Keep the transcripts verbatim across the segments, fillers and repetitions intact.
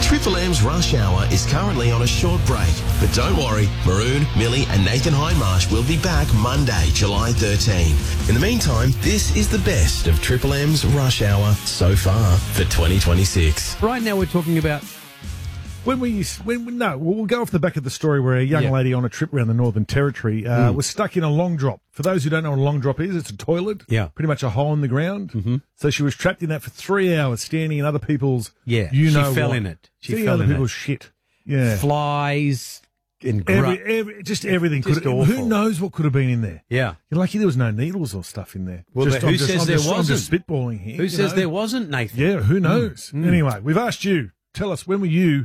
Triple M's Rush Hour is currently on a short break, but don't worry, Maroon, Millie and Nathan Hindmarsh will be back Monday, July thirteenth. In the meantime, this is the best of Triple M's Rush Hour so far for twenty twenty-six. Right now we're talking about... When we, when no, we'll go off the back of the story where a young Yeah. lady on a trip around the Northern Territory uh, Mm. was stuck in a long drop. For those who don't know what a long drop is, it's a toilet. Yeah. Pretty much a hole in the ground. Mm-hmm. So she was trapped in that for three hours, standing in other people's. Yeah, you she know fell what. in it. She Seeing fell other in people's it. shit. Yeah. Flies and gru- Every, every, just everything. Just could awful. Who knows what could have been in there? Yeah. You're lucky there was no needles or stuff in there. Well, just, who I'm just, says I'm there just, I'm just wasn't? spitballing here. Who you says know? there wasn't, Nathan? Yeah, who knows? Mm. Anyway, we've asked you. Tell us, when were you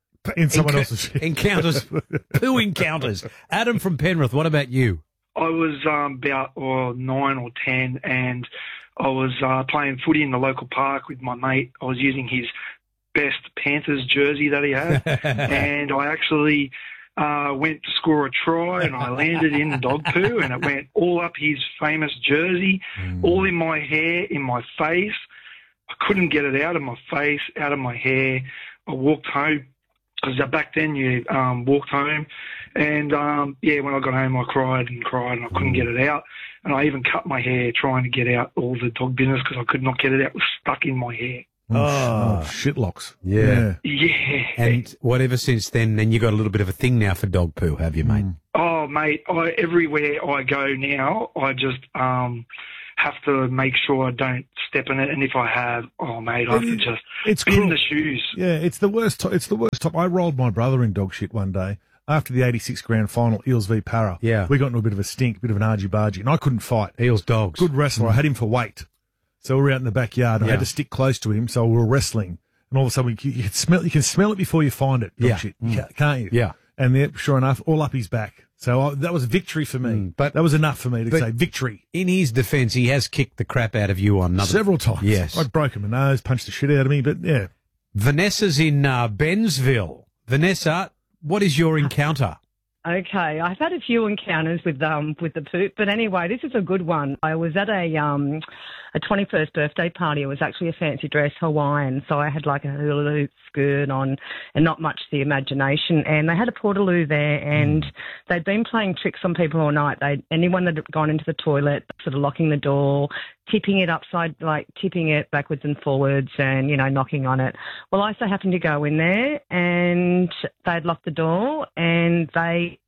in someone Enc- else's shit? Encounters. Poo encounters. Adam from Penrith, what about you? I was um, about oh, nine or ten, and I was uh, playing footy in the local park with my mate. I was using his best Panthers jersey that he had, and I actually uh, went to score a try, and I landed in dog poo, and it went all up his famous jersey, Mm. all in my hair, in my face. I couldn't get it out of my face, out of my hair. I walked home. Because back then you um, walked home, and um, yeah, when I got home I cried and cried and I couldn't get it out, and I even cut my hair trying to get out all the dog business because I could not get it out. It was stuck in my hair. Oh, shitlocks. Yeah. Yeah. And whatever since then, then you got a little bit of a thing now for dog poo, have you, mate? Oh, mate, I, everywhere I go now, I just um, have to make sure I don't step in it, and if I have, oh, mate, I have to just It's bin cruel. the shoes. Yeah, it's the worst. To- it's the worst top. I rolled my brother in dog shit one day after the eighty-six grand final, Eels v Para. Yeah. We got into a bit of a stink, a bit of an argy-bargy, and I couldn't fight. Eels dogs. Good wrestler. I had him for weight. So we were out in the backyard, and I Yeah. had to stick close to him, so we were wrestling. And all of a sudden, you, you, can, smell, you can smell it before you find it, dog Yeah. shit. You can't, can't you? Yeah. And there, sure enough, all up his back. So I, that was victory for me. Mm, but- that was enough for me to but- say victory. In his defence, he has kicked the crap out of you on another... Several times. Yes. I'd broken my nose, punched the shit out of me, but yeah. Vanessa's in uh, Bensville. Vanessa, what is your encounter? Okay, I've had a few encounters with um with the poop, but anyway, this is a good one. I was at a um a twenty-first birthday party. It was actually a fancy dress Hawaiian, so I had like a hula hoop skirt on and not much to the imagination. And they had a portaloo there, and they'd been playing tricks on people all night. They anyone that had gone into the toilet, sort of locking the door, tipping it upside, like tipping it backwards and forwards, and you know knocking on it. Well, I so happened to go in there, and they'd locked the door, and they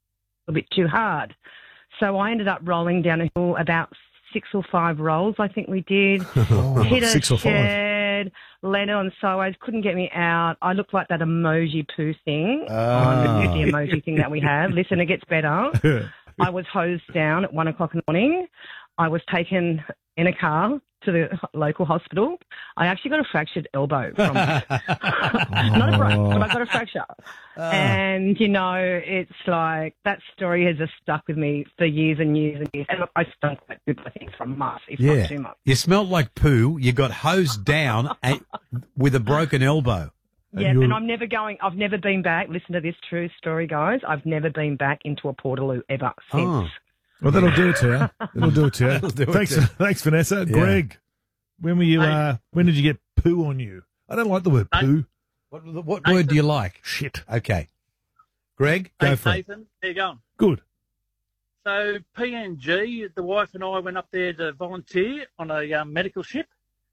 a bit too hard. So I ended up rolling down a hill about six or five rolls, I think we did. Oh, Hit a six or five. shed, landed on sideways, couldn't get me out. I looked like that emoji poo thing, Ah. on the emoji thing that we have. Listen, it gets better. I was hosed down at one o'clock in the morning. I was taken in a car to the local hospital. I actually got a fractured elbow from it. Not a break, but I got a fracture. And, you know, it's like that story has just stuck with me for years and years and years. And I stunk quite good, I think, from months, if Yeah. not too much. You smelled like poo. You got hosed down and, with a broken elbow. Yeah, you're- and I'm never going, I've never been back. Listen to this true story, guys. I've never been back into a portaloo ever since. Oh. Well, that'll do it to you. That'll do it to you. That'll do it thanks, to you. thanks, Vanessa. Greg, when were you? Uh, when did you get poo on you? I don't like the word poo. What, what word do you like? Shit. Okay. Greg, go Hey, for it. Nathan, how you going? Good. So P N G, the wife and I went up there to volunteer on a um, medical ship,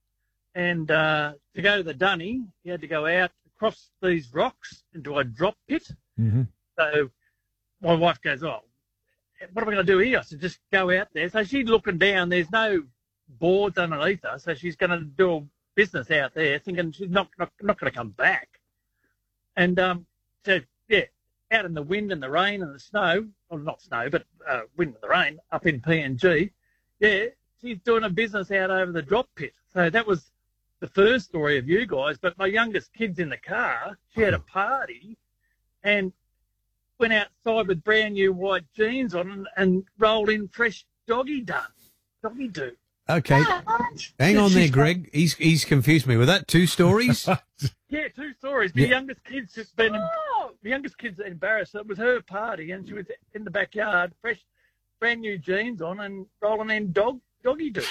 and uh, to go to the dunny, you had to go out across these rocks into a drop pit. Mm-hmm. So my wife goes, "Oh, what am I going to do here?" I said, "Just go out there." So she's looking down. There's no boards underneath her, so she's going to do a business out there, thinking she's not not, not going to come back. And um, so yeah, out in the wind and the rain and the snow, or not snow, but uh, wind and the rain up in P N G, yeah, she's doing a business out over the drop pit. So that was the first story of you guys. But my youngest kid's in the car. She had a party and went outside with brand new white jeans on and, and rolled in fresh doggy done, doggy do. Okay. Hang on there, Greg. He's he's confused me. Were that two stories? Yeah, two stories. My Yeah. youngest kid's just been, my youngest kid's embarrassed. It was her party, and she was in the backyard, fresh, brand new jeans on, and rolling in dog doggy do.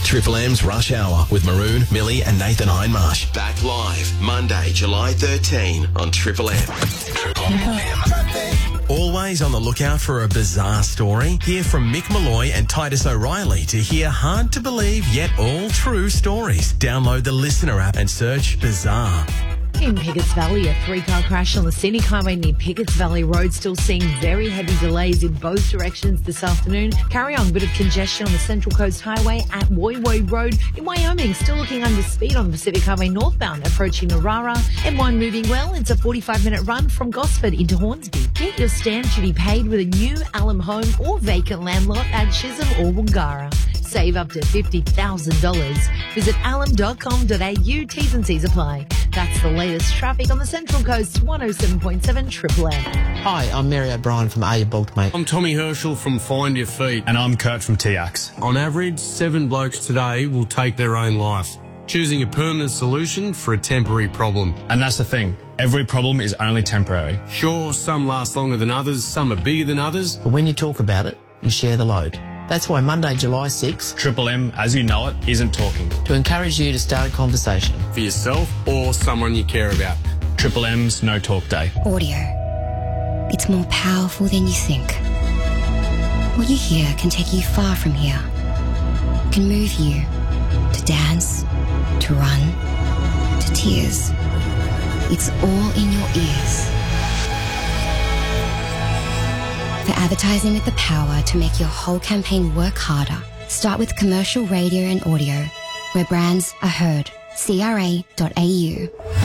Triple M's Rush Hour with Maroon, Millie and Nathan Hindmarsh. Back live Monday, July thirteenth on Triple M. Triple M. Always on the lookout for a bizarre story? Hear from Mick Malloy and Titus O'Reilly to hear hard-to-believe yet all-true stories. Download the Listener app and search Bizarre. In Pickett's Valley, a three-car crash on the scenic highway near Pickett's Valley Road, still seeing very heavy delays in both directions this afternoon. Carry on, bit of congestion on the Central Coast Highway at Woy Woy Road. In Wyoming, still looking under speed on the Pacific Highway northbound, approaching Narara. M one moving well. It's a forty-five minute run from Gosford into Hornsby. Get your stamp duty paid with a new alum home or vacant land lot at Chisholm or Wangara. Save up to fifty thousand dollars. Visit alum dot com dot a u. T's and C's apply. That's the latest traffic on the Central Coast. one oh seven point seven Triple M. Hi, I'm Mary O'Brien from Are You Booked, Mate? I'm Tommy Herschel from Find Your Feet. And I'm Kurt from T X. On average, seven blokes today will take their own life, choosing a permanent solution for a temporary problem. And that's the thing. Every problem is only temporary. Sure, some last longer than others, some are bigger than others. But when you talk about it, you share the load. That's why Monday, July sixth, Triple M, as you know it, isn't talking. To encourage you to start a conversation. For yourself or someone you care about. Triple M's No Talk Day. Audio. It's more powerful than you think. What you hear can take you far from here. Can move you to dance, to run, to tears. It's all in your ears. For advertising with the power to make your whole campaign work harder, start with commercial radio and audio, where brands are heard. C R A dot A U.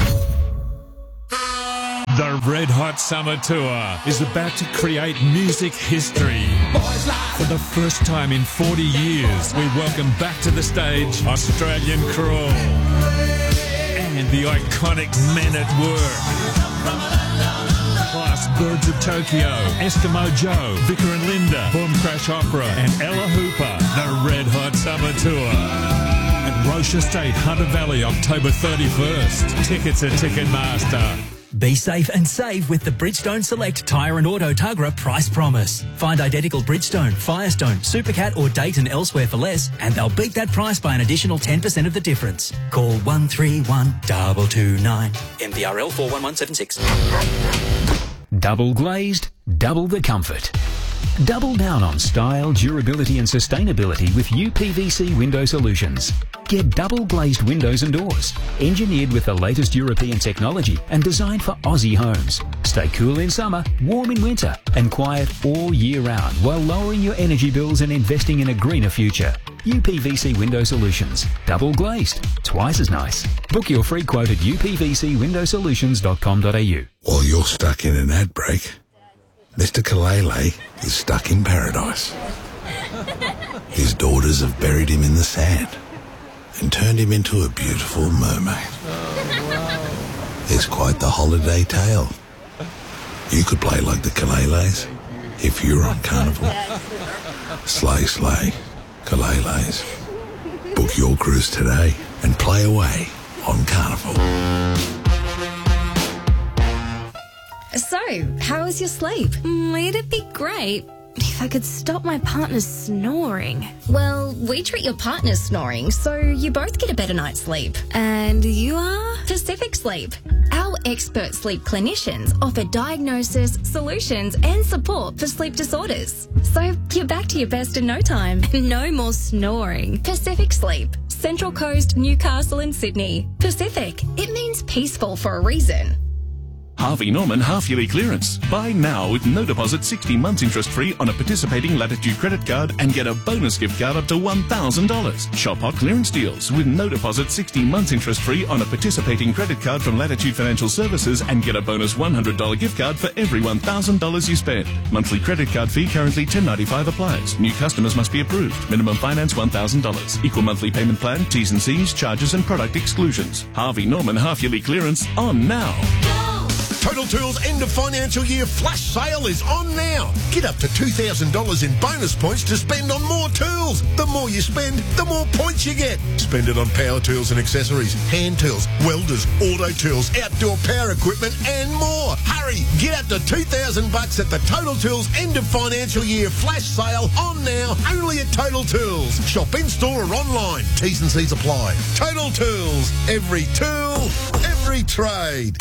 The Red Hot Summer Tour is about to create music history. For the first time in forty years, we welcome back to the stage Australian Crawl and the iconic Men at Work. Plus Birds of Tokyo, Eskimo Joe, Vicar and Linda, Boom Crash Opera and Ella Hooper. The Red Hot Summer Tour at Roche Estate, Hunter Valley, October thirty-first. Tickets at Ticketmaster. Be safe and save with the Bridgestone Select Tyre and Auto Tugra Price Promise. Find identical Bridgestone, Firestone, Supercat or Dayton elsewhere for less and they'll beat that price by an additional ten percent of the difference. Call one three one, two two nine. M V R L four one one seven six. Double glazed, double the comfort. Double down on style, durability and sustainability with U P V C Window Solutions. Get double glazed windows and doors, engineered with the latest European technology and designed for Aussie homes. Stay cool in summer, warm in winter and quiet all year round while lowering your energy bills and investing in a greener future. U P V C Window Solutions. Double glazed. Twice as nice. Book your free quote at u p v c window solutions dot com dot a u. While you're stuck in an ad break, Mister Kalele is stuck in paradise. His daughters have buried him in the sand and turned him into a beautiful mermaid. It's quite the holiday tale. You could play like the Kaleles if you're on Carnival. Slay, slay, Kaleles. Book your cruise today and play away on Carnival. So, how was your sleep? Mm, it'd be great if I could stop my partner snoring. Well, we treat your partner snoring, so you both get a better night's sleep. And you are? Pacific Sleep. Our expert sleep clinicians offer diagnosis, solutions, and support for sleep disorders. So you're back to your best in no time. No more snoring. Pacific Sleep. Central Coast, Newcastle, and Sydney. Pacific. It means peaceful for a reason. Harvey Norman half-yearly clearance. Buy now with no deposit, sixty months interest-free on a participating Latitude credit card and get a bonus gift card up to one thousand dollars. Shop hot clearance deals with no deposit, sixty months interest-free on a participating credit card from Latitude Financial Services and get a bonus one hundred dollars gift card for every one thousand dollars you spend. Monthly credit card fee currently ten ninety-five applies. New customers must be approved. Minimum finance one thousand dollars. Equal monthly payment plan, T's and C's, charges and product exclusions. Harvey Norman half-yearly clearance on now. Go! Total Tools end of financial year flash sale is on now. Get up to two thousand dollars in bonus points to spend on more tools. The more you spend, the more points you get. Spend it on power tools and accessories, hand tools, welders, auto tools, outdoor power equipment and more. Hurry, get up to two thousand bucks at the Total Tools end of financial year flash sale on now, only at Total Tools. Shop in store or online. T's and C's apply. Total Tools. Every tool, every trade.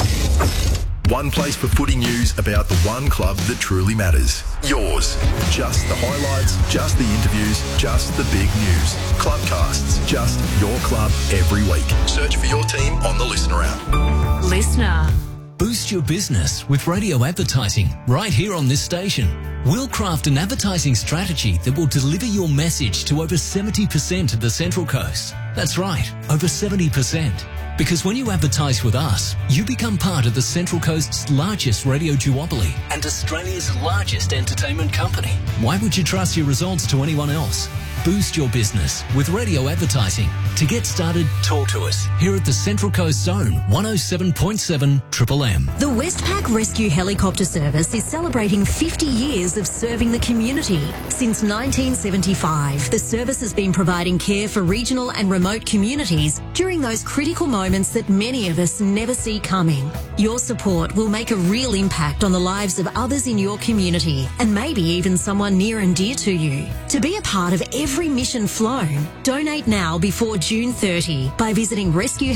One place for footy news about the one club that truly matters. Yours. Just the highlights, just the interviews, just the big news. Clubcasts. Just your club every week. Search for your team on the Listener app. Listener. Boost your business with radio advertising right here on this station. We'll craft an advertising strategy that will deliver your message to over seventy percent of the Central Coast. That's right, over seventy percent. Because when you advertise with us, you become part of the Central Coast's largest radio duopoly and Australia's largest entertainment company. Why would you trust your results to anyone else? Boost your business with radio advertising. To get started, talk to us here at the Central Coast Zone, one oh seven point seven Triple M. The Westpac Rescue Helicopter Service is celebrating fifty years of serving the community. Since nineteen seventy-five, the service has been providing care for regional and remote communities during those critical moments that many of us never see coming. Your support will make a real impact on the lives of others in your community and maybe even someone near and dear to you. To be a part of every Every mission flown, donate now before June thirtieth by visiting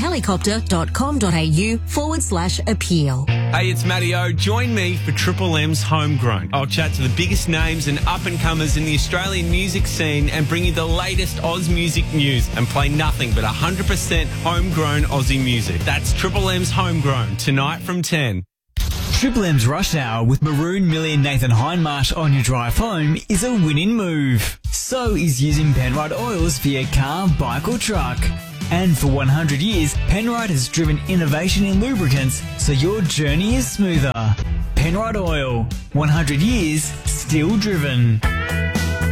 rescuehelicopter.com.au forward slash appeal. Hey, it's Matty O. Join me for Triple M's Homegrown. I'll chat to the biggest names and up-and-comers in the Australian music scene and bring you the latest Oz music news and play nothing but one hundred percent homegrown Aussie music. That's Triple M's Homegrown, tonight from ten. Triple M's Rush Hour with Maroon, Millie and Nathan Hindmarsh on your drive home is a winning move. So is using Penrite oils for your car, bike or truck. And for one hundred years, Penrite has driven innovation in lubricants so your journey is smoother. Penrite Oil, one hundred years, still driven.